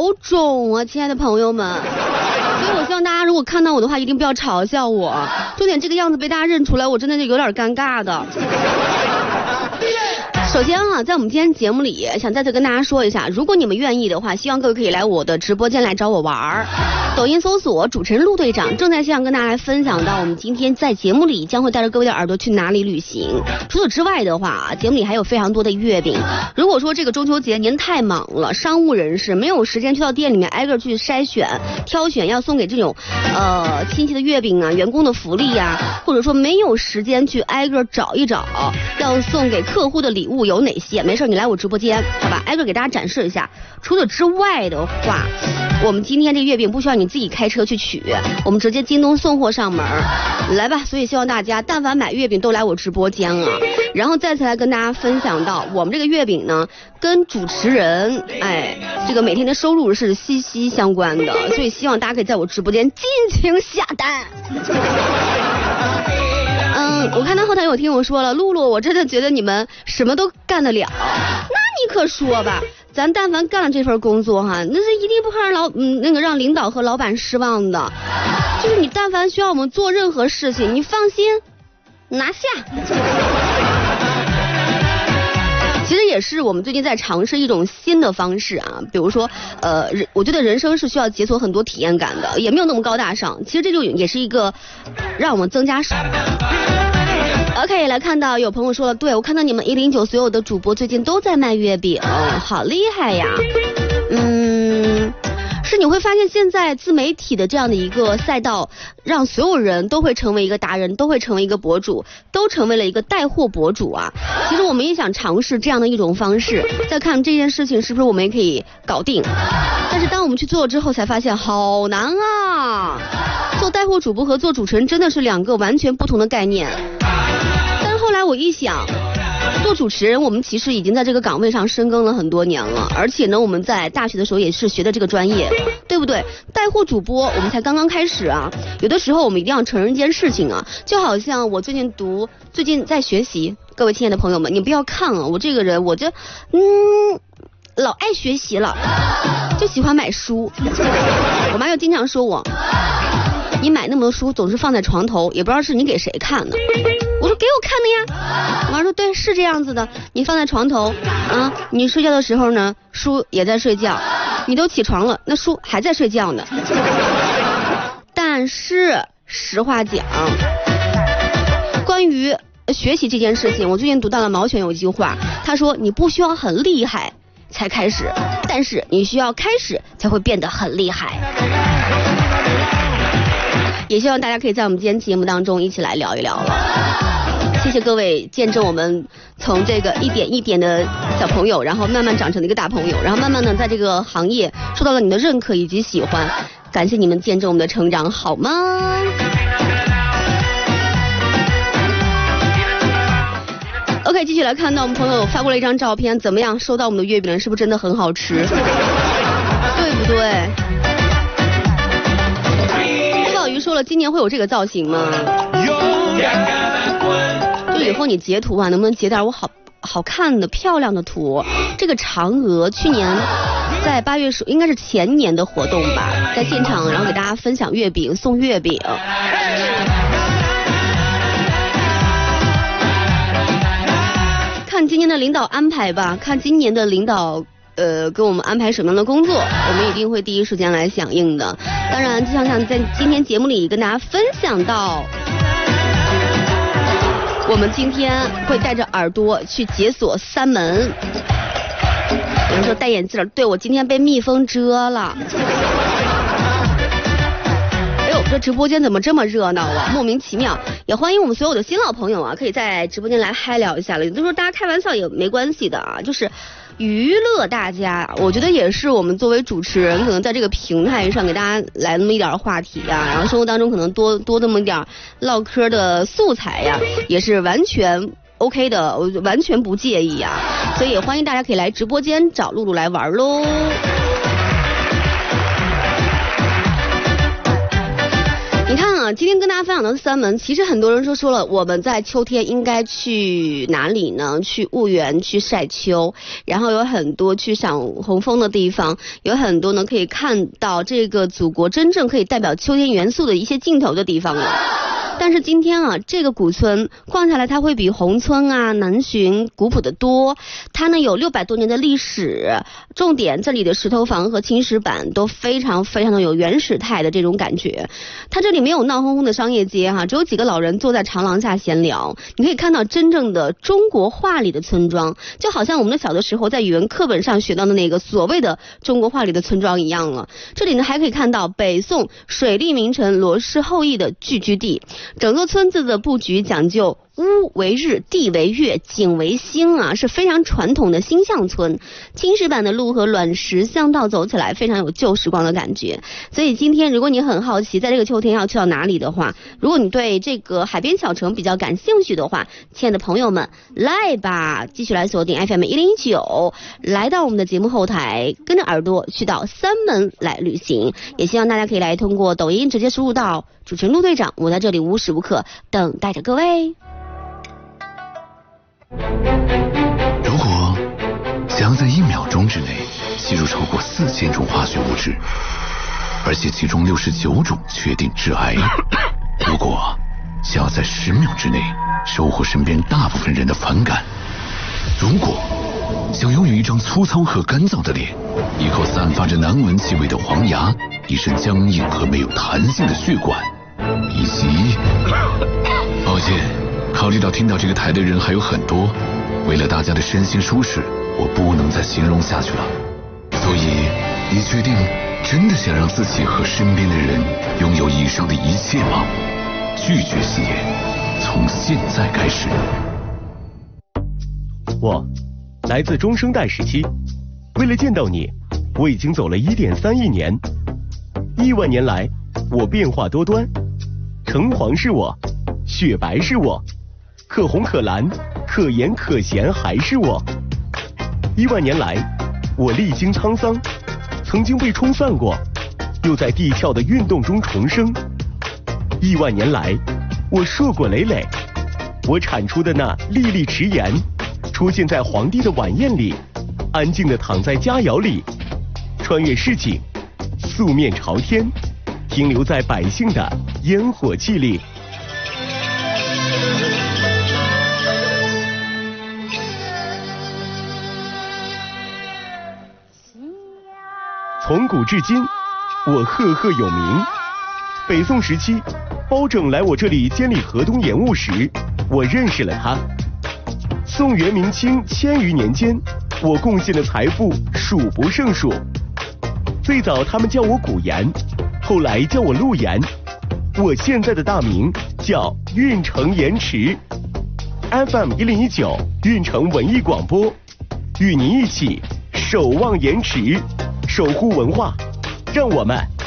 肿啊，亲爱的朋友们。所以我希望大家如果看到我的话，一定不要嘲笑我。重点这个样子被大家认出来，我真的是有点尴尬的。首先啊，在我们今天节目里，想再次跟大家说一下，如果你们愿意的话，希望各位可以来我的直播间来找我玩儿。抖音搜索主持人陆队长，正在线上跟大家来分享到我们今天在节目里将会带着各位的耳朵去哪里旅行。除此之外的话，节目里还有非常多的月饼。如果说这个中秋节您太忙了，商务人士没有时间去到店里面挨个去筛选挑选要送给这种亲戚的月饼啊、员工的福利啊，或者说没有时间去挨个找一找要送给客户的礼物有哪些，没事你来我直播间好吧，挨个给大家展示一下。除此之外的话，我们今天这月饼不需要你自己开车去取，我们直接京东送货上门来吧。所以希望大家但凡买月饼都来我直播间啊。然后再次来跟大家分享到，我们这个月饼呢跟主持人这个每天的收入是息息相关的，所以希望大家可以在我直播间尽情下单。我看到后台有听友说了，露露，我真的觉得你们什么都干得了。那你可说吧，咱但凡干了这份工作哈，那是一定不会让领导和老板失望的。就是你但凡需要我们做任何事情，你放心拿下。其实也是我们最近在尝试一种新的方式啊，比如说我觉得人生是需要解锁很多体验感的，也没有那么高大上。其实这就也是一个让我们增加OK， 来看到有朋友说了，对，我看到你们109所有的主播最近都在卖月饼，好厉害呀。是你会发现现在自媒体的这样的一个赛道，让所有人都会成为一个达人，都会成为一个博主，都成为了一个带货博主啊。其实我们也想尝试这样的一种方式，再看这件事情是不是我们也可以搞定。但是当我们去做之后才发现好难啊，做带货主播和做主持人真的是两个完全不同的概念。但是后来我一想，做主持人我们其实已经在这个岗位上深耕了很多年了，而且呢我们在大学的时候也是学的这个专业，对不对？带货主播我们才刚刚开始啊，有的时候我们一定要承认一件事情啊，就好像我最近在学习，各位亲爱的朋友们，你不要看啊，我这个人我就老爱学习了，就喜欢买书。我妈就经常说我，你买那么多书总是放在床头，也不知道是你给谁看的。我说给我看的呀。我妈说对，是这样子的，你放在床头啊，你睡觉的时候呢，书也在睡觉，你都起床了，那书还在睡觉呢。但是实话讲，关于学习这件事情，我最近读到了毛选有一句话，他说你不需要很厉害才开始，但是你需要开始才会变得很厉害。也希望大家可以在我们今天节目当中一起来聊一聊了。谢谢各位见证我们从这个一点一点的小朋友，然后慢慢长成了一个大朋友，然后慢慢的在这个行业受到了你的认可以及喜欢，感谢你们见证我们的成长，好吗？OK， 继续来看到我们朋友发过来一张照片，怎么样？收到我们的月饼了，是不是真的很好吃？对不对？郭宝鱼说了，今年会有这个造型吗？就以后你截图啊，能不能截点我好看的漂亮的图？这个嫦娥去年在8月10，应该是前年的活动吧，在现场然后给大家分享月饼，送月饼。看今年的领导安排吧，看今年的领导给我们安排什么样的工作，我们一定会第一时间来响应的。当然就像在今天节目里跟大家分享到，我们今天会带着耳朵去解锁3门。有人说戴眼镜，对，我今天被蜜蜂蛰了。哎呦，这直播间怎么这么热闹啊，莫名其妙。也欢迎我们所有的新老朋友啊，可以在直播间来嗨聊一下了。有的时候大家开玩笑也没关系的啊，就是娱乐大家，我觉得也是我们作为主持人，可能在这个平台上给大家来那么一点话题啊，然后生活当中可能多那么一点唠嗑的素材呀，也是完全 OK 的，我完全不介意啊。所以也欢迎大家可以来直播间找露露来玩喽。你看啊，今天跟大家分分享的3门，其实很多人说了，我们在秋天应该去哪里呢？去婺源去晒秋，然后有很多去赏红枫的地方，有很多呢可以看到这个祖国真正可以代表秋天元素的一些镜头的地方了。但是今天啊，这个古村逛下来，它会比宏村啊、南浔古朴的多。它呢有600多年的历史，重点这里的石头房和青石板都非常的有原始态的这种感觉。它这里没有闹哄哄的商业街哈，只有几个老人坐在长廊下闲聊。你可以看到真正的中国画里的村庄，就好像我们的小的时候在语文课本上学到的那个所谓的中国画里的村庄一样了。这里呢还可以看到北宋水利名臣罗氏后裔的聚居地。整个村子的布局讲究屋为日，地为月，景为星啊，是非常传统的星象村。青石板的路和卵石巷道走起来非常有旧时光的感觉。所以今天如果你很好奇在这个秋天要去到哪里的话，如果你对这个海边小城比较感兴趣的话，亲爱的朋友们来吧，继续来锁定 FM109，来到我们的节目后台，跟着耳朵去到3门来旅行。也希望大家可以来通过抖音直接输入到主持人陆队长，我在这里无时无刻等待着各位。 如果想要在1秒钟之内吸入超过4000种化学物质，而且其中69种确定致癌，如果想要在10秒之内收获身边大部分人的反感，如果想拥有一张粗糙和干燥的脸，一口散发着难闻气味的黄牙，一身僵硬和没有弹性的血管，以及抱歉，考虑到听到这个台的人还有很多，为了大家的身心舒适，我不能再形容下去了。所以你确定真的想让自己和身边的人拥有以上的一切吗？拒绝吸烟，从现在开始。 我来自中生代时期，为了见到你，我已经走了1.3亿年。亿万年来，我变化多端，橙黄是我，雪白是我，可红可蓝，可盐可咸还是我。亿万年来，我历经沧桑，曾经被冲散过，又在地壳的运动中重生。亿万年来，我硕果累累，我产出的那粒粒迟盐，出现在皇帝的晚宴里，安静地躺在佳肴里，穿越市井，素面朝天，停留在百姓的烟火气里。从古至今，我赫赫有名。北宋时期，包拯来我这里监理河东盐务时，我认识了他。宋元明清1000余年间，我贡献的财富数不胜数。最早他们叫我古盐，后来叫我陆盐。我现在的大名叫运城盐池。FM109运城文艺广播，与您一起守望盐池，守护文化，让我们